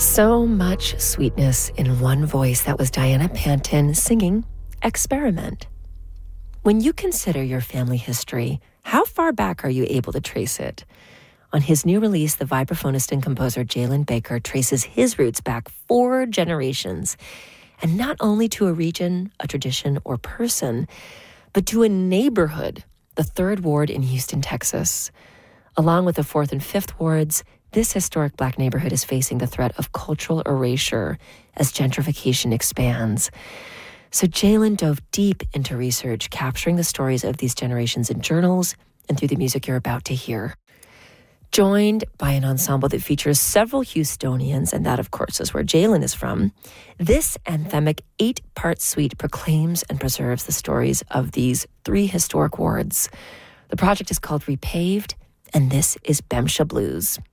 So much sweetness in one voice. That was Diana Panton singing Experiment. When you consider your family history, how far back are you able to trace it? On his new release, the vibraphonist and composer Jalen Baker traces his roots back 4 generations, and not only to a region, a tradition, or person, but to a neighborhood, the 3rd Ward in Houston, Texas. Along with the 4th and 5th Wards, this historic Black neighborhood is facing the threat of cultural erasure as gentrification expands. So Jalen dove deep into research, capturing the stories of these generations in journals and through the music you're about to hear. Joined by an ensemble that features several Houstonians, and that, of course, is where Jalen is from, this anthemic 8-part suite proclaims and preserves the stories of these 3 historic wards. The project is called Repaved, and this is Bemsha Blues.